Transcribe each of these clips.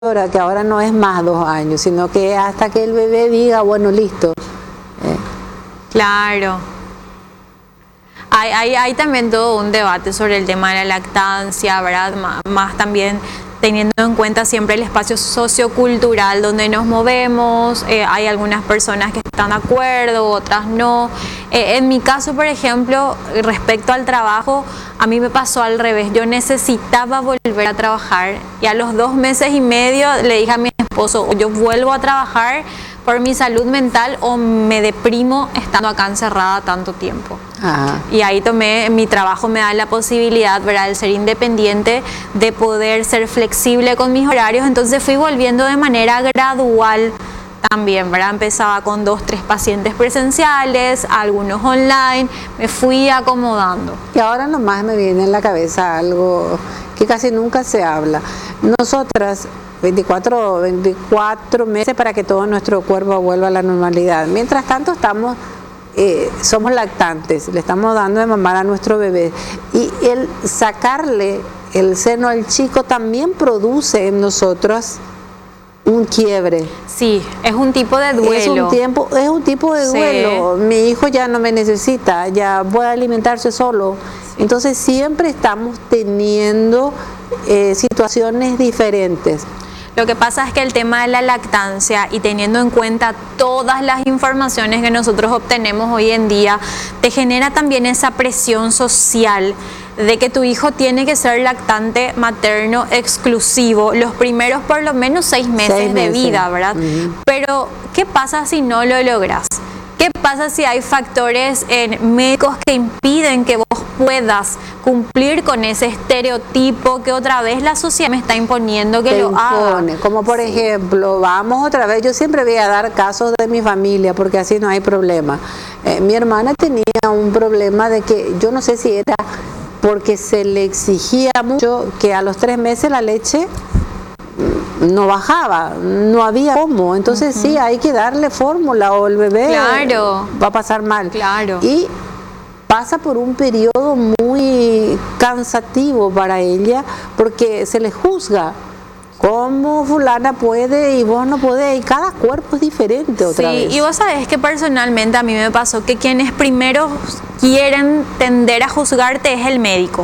que ahora no es más 2 años, sino que hasta que el bebé diga, bueno, listo. Claro. Hay también todo un debate sobre el tema de la lactancia, ¿verdad? Más también teniendo en cuenta siempre el espacio sociocultural donde nos movemos. Hay algunas personas que están de acuerdo, otras no. En mi caso, por ejemplo, respecto al trabajo, a mí me pasó al revés. Yo necesitaba volver a trabajar y a los 2 meses y medio le dije a mi esposo, yo vuelvo a trabajar por mi salud mental o me deprimo estando acá encerrada tanto tiempo. Ajá. Y ahí mi trabajo me da la posibilidad, ¿verdad?, de ser independiente, de poder ser flexible con mis horarios. Entonces fui volviendo de manera gradual también, ¿verdad? Empezaba con 2, 3 pacientes presenciales, algunos online, me fui acomodando. Y ahora nomás me viene en la cabeza algo que casi nunca se habla. Nosotras 24 meses para que todo nuestro cuerpo vuelva a la normalidad. Mientras tanto somos lactantes, le estamos dando de mamar a nuestro bebé. Y el sacarle el seno al chico también produce en nosotros un quiebre. Sí, es un tipo de duelo. Es un tipo de duelo. Sí. Mi hijo ya no me necesita, ya puede alimentarse solo. Sí. Entonces siempre estamos teniendo situaciones diferentes. Lo que pasa es que el tema de la lactancia, y teniendo en cuenta todas las informaciones que nosotros obtenemos hoy en día, te genera también esa presión social de que tu hijo tiene que ser lactante materno exclusivo los primeros por lo menos 6 meses de vida, ¿verdad? Pero, ¿qué pasa si no lo logras? ¿Qué pasa si hay factores médicos que impiden que vos puedas cumplir con ese estereotipo que otra vez la sociedad me está imponiendo que lo haga? Como por ejemplo, vamos otra vez, yo siempre voy a dar casos de mi familia porque así no hay problema. Mi hermana tenía un problema de que yo no sé si era porque se le exigía mucho que a los 3 meses la leche no bajaba, no había cómo, entonces sí, hay que darle fórmula o el bebé va a pasar mal. Claro. Y pasa por un periodo muy cansativo para ella porque se le juzga. ¿Cómo fulana puede y vos no podés? Y cada cuerpo es diferente otra vez. Sí, y vos sabés que personalmente a mí me pasó que quienes primero quieren tender a juzgarte es el médico.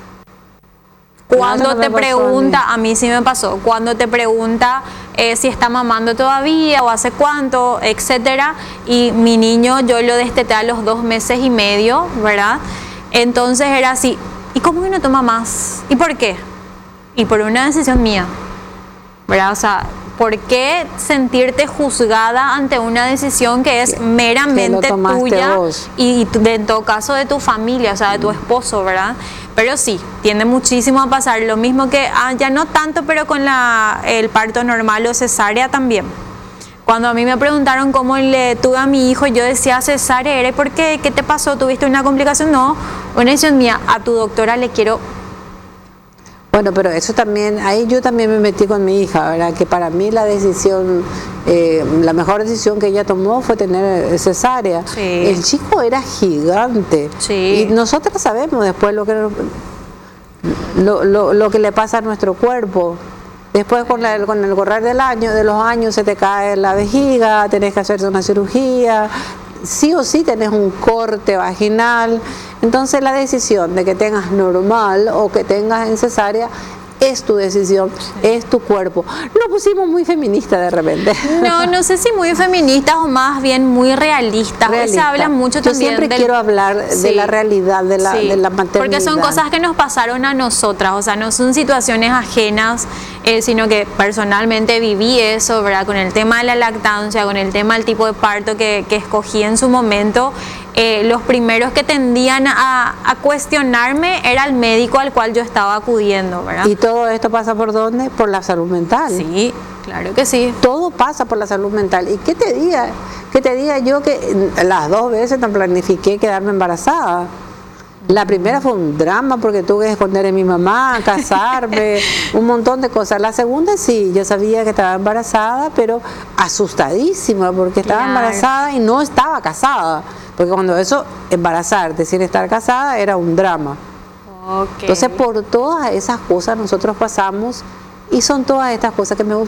Cuando te pregunta, a mí sí me pasó, cuando te pregunta si está mamando todavía o hace cuánto, etcétera, y mi niño yo lo desteté a los 2 meses y medio, ¿verdad? Entonces era así, ¿y cómo que no toma más? ¿Y por qué? Y por una decisión mía, ¿verdad? O sea, ¿por qué sentirte juzgada ante una decisión que es meramente tuya y en todo caso de tu familia, o sea, de tu esposo, ¿verdad? Pero sí, tiende muchísimo a pasar lo mismo que, ya no tanto, pero con el parto normal o cesárea también. Cuando a mí me preguntaron cómo le tuve a mi hijo, yo decía cesárea, ¿y por qué? ¿Qué te pasó? ¿Tuviste una complicación? No, una decisión mía, a tu doctora le quiero... Bueno, pero eso también, ahí yo también me metí con mi hija, ¿verdad? Que para mí la decisión, la mejor decisión que ella tomó fue tener cesárea. Sí. El chico era gigante. Sí. Y nosotros sabemos después lo que le pasa a nuestro cuerpo. Después con el correr de los años se te cae la vejiga, tenés que hacerse una cirugía, sí o sí tenés un corte vaginal. Entonces la decisión de que tengas normal o que tengas en cesárea es tu decisión, es tu cuerpo. Nos pusimos muy feministas de repente. No sé si muy feministas o más bien muy realistas. Se habla mucho también. Yo siempre quiero hablar de la realidad de la maternidad. Porque son cosas que nos pasaron a nosotras, o sea, no son situaciones ajenas, sino que personalmente viví eso, ¿verdad? Con el tema de la lactancia, con el tema del tipo de parto que escogí en su momento. Los primeros que tendían a cuestionarme era el médico al cual yo estaba acudiendo, ¿verdad? ¿Y todo esto pasa por dónde? Por la salud mental. Sí, claro que sí. Todo pasa por la salud mental. ¿Y qué te diga yo que las 2 veces no planifiqué quedarme embarazada? La primera fue un drama porque tuve que esconder a mi mamá, casarme, un montón de cosas. La segunda sí, yo sabía que estaba embarazada, pero asustadísima porque estaba embarazada y no estaba casada. Porque cuando embarazarte sin estar casada era un drama. Okay. Entonces por todas esas cosas nosotros pasamos Y son todas estas cosas que me